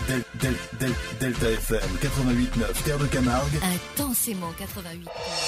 Delta FM 88.9, Terre de Camargue. Intensément 88.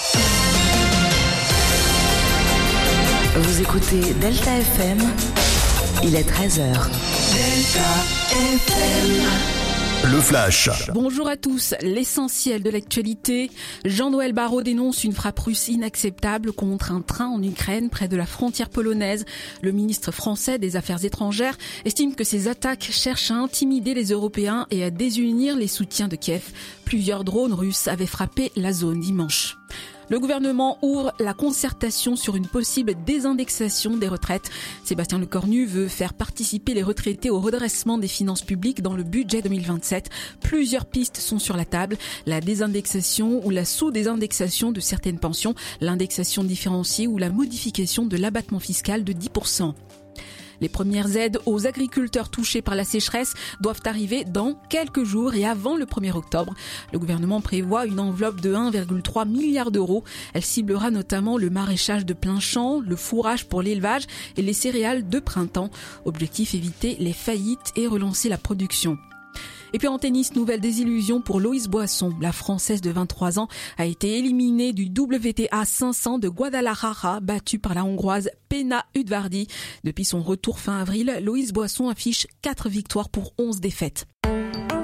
Vous écoutez Delta FM, il est 13h. Delta FM. Le Flash. Bonjour à tous. L'essentiel de l'actualité. Jean-Noël Barrot dénonce une frappe russe inacceptable contre un train en Ukraine près de la frontière polonaise. Le ministre français des Affaires étrangères estime que ces attaques cherchent à intimider les Européens et à désunir les soutiens de Kiev. Plusieurs drones russes avaient frappé la zone dimanche. Le gouvernement ouvre la concertation sur une possible désindexation des retraites. Sébastien Lecornu veut faire participer les retraités au redressement des finances publiques dans le budget 2027. Plusieurs pistes sont sur la table. La désindexation ou la sous-désindexation de certaines pensions, l'indexation différenciée ou la modification de l'abattement fiscal de 10%. Les premières aides aux agriculteurs touchés par la sécheresse doivent arriver dans quelques jours et avant le 1er octobre. Le gouvernement prévoit une enveloppe de 1,3 milliard d'euros. Elle ciblera notamment le maraîchage de plein champ, le fourrage pour l'élevage et les céréales de printemps. Objectif, éviter les faillites et relancer la production. Et puis en tennis, nouvelle désillusion pour Loïs Boisson. La Française de 23 ans a été éliminée du WTA 500 de Guadalajara, battue par la Hongroise Pena Udvardy. Depuis son retour fin avril, Loïs Boisson affiche 4 victoires pour 11 défaites.